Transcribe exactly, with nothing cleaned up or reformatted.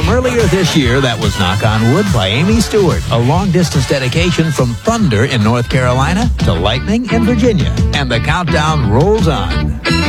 From earlier this year, that was Knock on Wood by Amy Stewart, a long-distance dedication from Thunder in North Carolina to Lightning in Virginia. And the countdown rolls on.